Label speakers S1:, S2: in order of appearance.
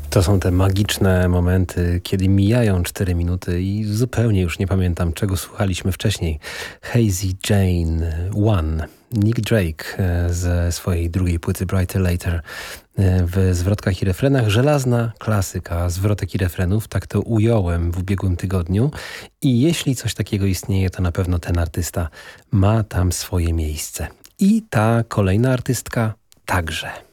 S1: To są te magiczne momenty, kiedy mijają 4 minuty i zupełnie już nie pamiętam, czego słuchaliśmy wcześniej. Hazy Jane One. Nick Drake ze swojej drugiej płyty Brighter Later w zwrotkach i refrenach. Żelazna klasyka zwrotek i refrenów, tak to ująłem w ubiegłym tygodniu. I jeśli coś takiego istnieje, to na pewno ten artysta ma tam swoje miejsce. I ta kolejna artystka także.